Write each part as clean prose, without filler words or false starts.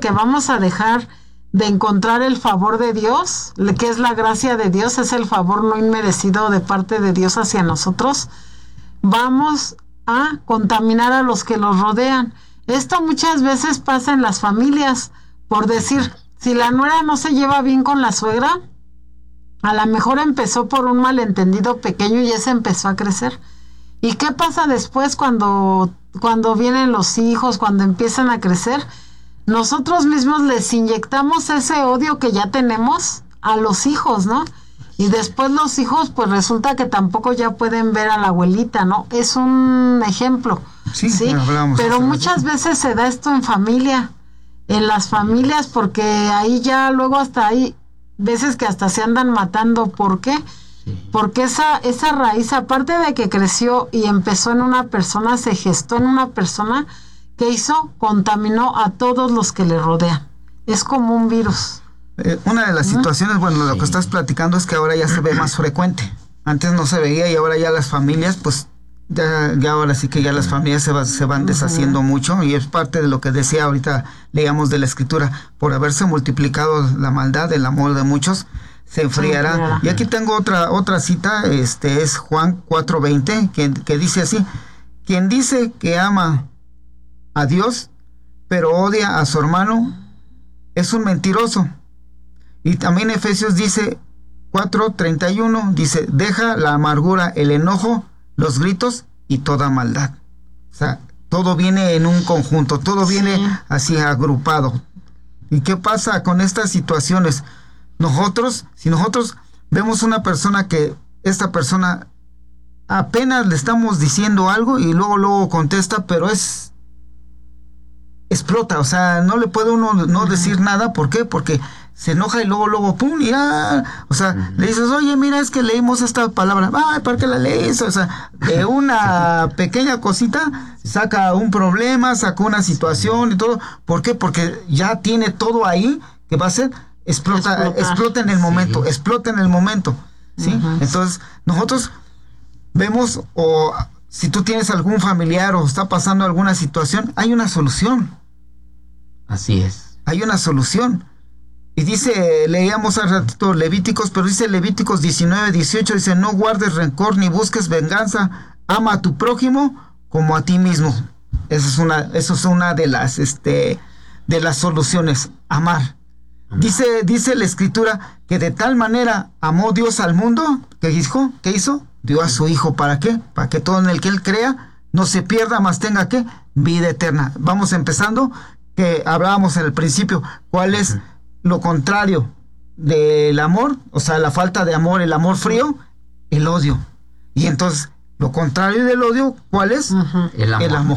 que vamos a dejar de encontrar el favor de Dios, que es la gracia de Dios, es el favor no inmerecido de parte de Dios hacia nosotros, vamos a contaminar a los que los rodean. Esto muchas veces pasa en las familias, por decir, si la nuera no se lleva bien con la suegra, a lo mejor empezó por un malentendido pequeño y ese empezó a crecer. ¿Y qué pasa después cuando vienen los hijos, cuando empiezan a crecer? Nosotros mismos les inyectamos ese odio que ya tenemos a los hijos, ¿no? Y después los hijos, pues resulta que tampoco ya pueden ver a la abuelita, ¿no? Es un ejemplo. Sí. Pero muchas veces se da esto en familia, en las familias, porque ahí ya luego hasta hay veces que hasta se andan matando. ¿Por qué? Porque esa raíz, aparte de que creció y empezó en una persona, se gestó en una persona, que hizo, contaminó a todos los que le rodean. Es como un virus. Una de las situaciones, bueno, lo que estás platicando es que ahora ya se ve más frecuente. Antes no se veía y ahora ya las familias, pues, ya ahora sí que ya las familias se van deshaciendo mucho, y es parte de lo que decía ahorita, leíamos de la Escritura, por haberse multiplicado la maldad, el amor de muchos se enfriará. Y aquí tengo otra cita, es Juan 4:20, que dice así: quien dice que ama a Dios, pero odia a su hermano, es un mentiroso. Y también Efesios dice 4:31, dice: deja la amargura, el enojo, los gritos y toda maldad. O sea, todo viene en un conjunto, todo viene así agrupado. ¿Y qué pasa con estas situaciones? Si nosotros vemos una persona que esta persona apenas le estamos diciendo algo y luego contesta, pero explota, o sea, no le puede uno no decir nada. ¿Por qué? Porque se enoja y luego pum, o sea, le dices: oye, mira, es que leímos esta palabra. Ay, ¿para qué la lees? O sea, de una pequeña cosita saca un problema, saca una situación y todo. ¿Por qué? Porque ya tiene todo ahí que va a ser explota en el momento, explota en el momento, ¿sí? Entonces, nosotros vemos, o si tú tienes algún familiar o está pasando alguna situación, hay una solución. Así es. Hay una solución. Y dice, leíamos hace ratito Levíticos, pero dice Levíticos 19:18, dice: no guardes rencor ni busques venganza, ama a tu prójimo como a ti mismo. Eso es una de las soluciones, amar. Dice la Escritura que de tal manera amó Dios al mundo, que dijo, ¿qué hizo? Dio a su Hijo. ¿Para qué? Para que todo en el que Él crea no se pierda, mas tenga ¿qué? Vida eterna. Vamos empezando, que hablábamos en el principio, ¿cuál es lo contrario del amor? O sea, la falta de amor, el amor frío, el odio. Y entonces, lo contrario del odio, ¿cuál es? El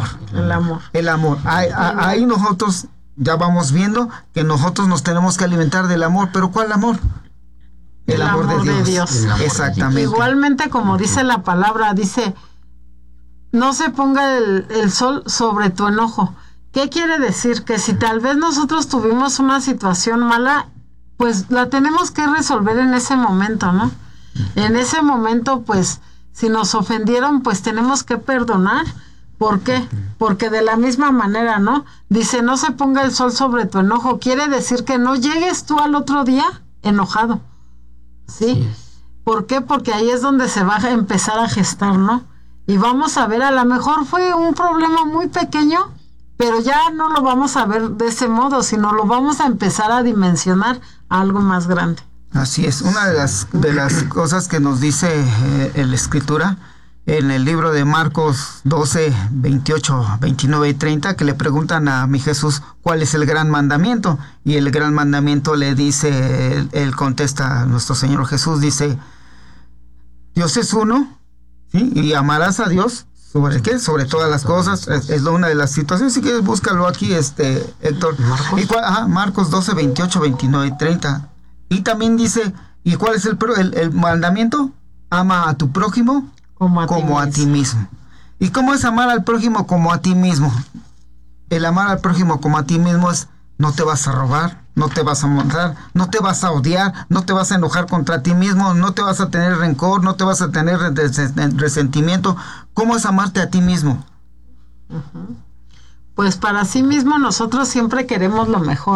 amor. Ahí nosotros ya vamos viendo que nosotros nos tenemos que alimentar del amor. ¿Pero cuál amor? El amor de Dios. Exactamente. Igualmente, como dice la palabra, dice: no se ponga el sol sobre tu enojo. ¿Qué quiere decir? Que si tal vez nosotros tuvimos una situación mala, pues la tenemos que resolver en ese momento, ¿no? En ese momento, pues, si nos ofendieron, pues tenemos que perdonar. ¿Por qué? Porque de la misma manera, ¿no? Dice: no se ponga el sol sobre tu enojo. Quiere decir que no llegues tú al otro día enojado, ¿sí? ¿Por qué? Porque ahí es donde se va a empezar a gestar, ¿no? Y vamos a ver, a lo mejor fue un problema muy pequeño, pero ya no lo vamos a ver de ese modo, sino lo vamos a empezar a dimensionar a algo más grande. Así es. Una de las cosas que nos dice la Escritura en el libro de Marcos 12, 28, 29 y 30, que le preguntan a mi Jesús cuál es el gran mandamiento, y el gran mandamiento le dice, él contesta, nuestro Señor Jesús dice: Dios es uno, ¿sí? Y amarás a Dios ¿sobre qué? Sobre todas las cosas. Es una de las situaciones. Si quieres, búscalo aquí, Héctor. Marcos 12, 28, 29 y 30. Y también dice, ¿y cuál es el mandamiento? Ama a tu prójimo como a ti mismo. ¿Y cómo es amar al prójimo como a ti mismo? El amar al prójimo como a ti mismo es: no te vas a robar, no te vas a matar, no te vas a odiar, no te vas a enojar contra ti mismo, no te vas a tener rencor, no te vas a tener resentimiento. ¿Cómo es amarte a ti mismo? Pues para sí mismo nosotros siempre queremos lo mejor.